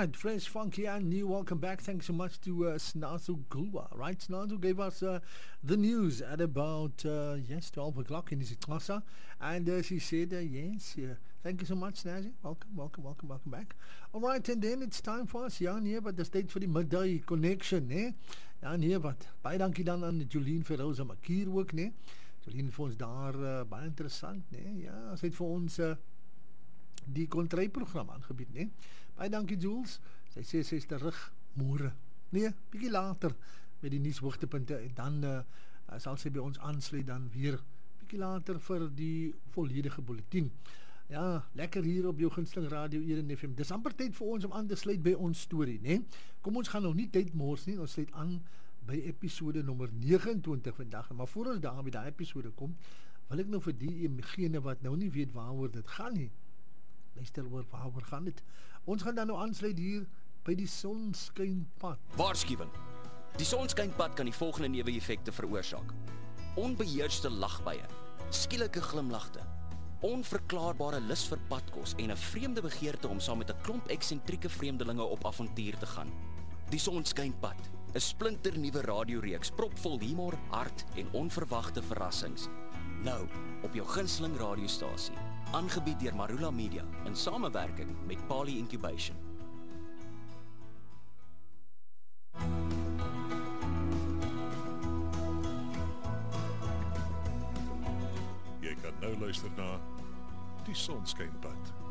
Alright, fresh, funky and new. Welcome back. Thanks so much to Snazu Gulwa. Right, Snazu gave us the news at about 12 o'clock in IsiXhosa, and she said yes. Thank you so much, Snazu. Welcome back. Alright, and then it's time for us. Ja nee, wat is tyd vir die midday connection, né? Ja nee, wat. Baie dankie dan aan Jolien Ferroza Makier ook, né? Jolien vir ons daar baie interessant, né? Ja, sy het vir ons die kontryprogram aangebied, né? Baie dankie Jules. Sy sê sy is terug môre. Nee, bietjie later met die nuushoogtepunte en dan sal sy by ons aansluit dan weer bietjie later vir die volledige bulletin. Ja, lekker hier op jou gunsteling radio Eden FM. Dis amper tyd vir ons om aan te sluit by ons storie, né? Kom ons gaan nou nie tyd mors nie. Ons sluit aan by episode nommer 29 vandag. Maar voor ons daar by daai episode kom, wil ek nou vir diegene wat nou nie weet waaroor dit gaan nie. Luister oor waaroor gaan dit. Ons gaan dan nou aansluit hier by die sonskynpad. Waarskuwing. Die sonskynpad kan die volgende neeweffekte veroorsaak: onbeheerste lagbuie, skielike glimlagte, onverklaarbare lus vir padkos en 'n vreemde begeerte om saam met 'n klomp eksentrieke vreemdelinge op avontuur te gaan. Die sonskynpad, 'n splinternuwe radioreeks propvol humor, hart en onverwagte verrassings. Nou op jou gunsteling radiostasie, aangebied deur Marula Media in samewerking met Pali Incubation. Jy kan nou luister na Die Sonskynpad.